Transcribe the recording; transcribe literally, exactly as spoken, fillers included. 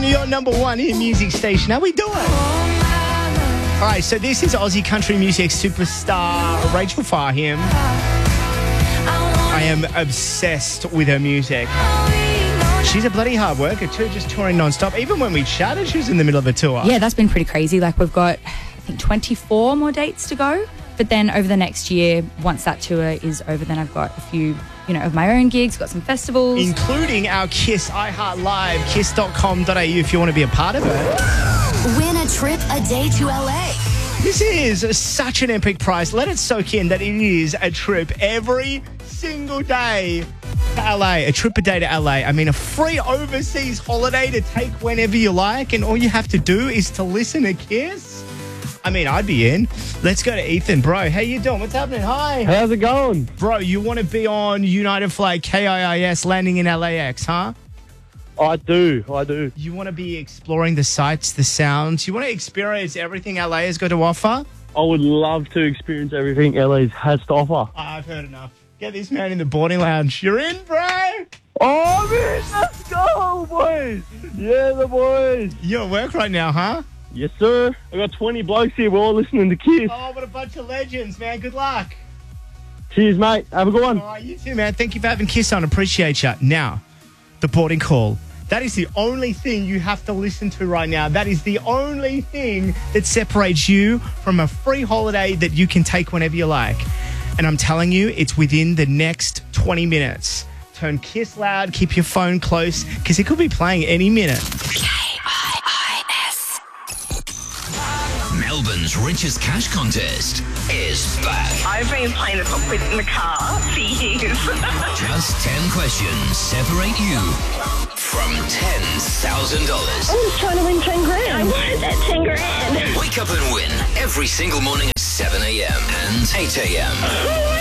your number one hit music station. How we doing? All right, so this is Aussie country music superstar Rachel Fahim. I am obsessed with her music. She's a bloody hard worker too, just touring non-stop. Even when we chatted, she was in the middle of a tour. Yeah, that's been pretty crazy. Like, we've got, I think, twenty-four more dates to go. But then over the next year, once that tour is over, then I've got a few, you know, of my own gigs, got some festivals. Including our Kiss iHeart Live, kiss dot com dot a u if you want to be a part of it. Win a trip a day to L A. This is such an epic prize. Let it soak in that it is a trip every single day to L A. A trip a day to L A. I mean, a free overseas holiday to take whenever you like, and all you have to do is to listen to Kiss. I mean, I'd be in. Let's go to Ethan. Bro, how you doing? What's happening? Hi. How's it going? Bro, you want to be on United Flight K I I S landing in L A X, huh? I do, I do. You want to be exploring the sights, the sounds. You want to experience everything L A has got to offer? I would love to experience everything L A has to offer. I've heard enough. Get this man in the boarding lounge. You're in, bro. Oh, man, let's go, boys. Yeah, the boys. You're at work right now, huh? Yes, sir. I got twenty blokes here. We're all listening to Kiss. Oh, what a bunch of legends, man. Good luck. Cheers, mate. Have a good one. All right, you too, man. Thank you for having Kiss on. Appreciate you. Now, the boarding call. That is the only thing you have to listen to right now. That is the only thing that separates you from a free holiday that you can take whenever you like. And I'm telling you, it's within the next twenty minutes. Turn Kiss loud, keep your phone close, because it could be playing any minute. Melbourne's richest cash contest is back. I've been playing this with in the car for years. Just ten questions separate you from ten thousand dollars. I'm just trying to win ten grand. I wanted that ten grand. Wake up and win every single morning at seven a.m. and eight a.m.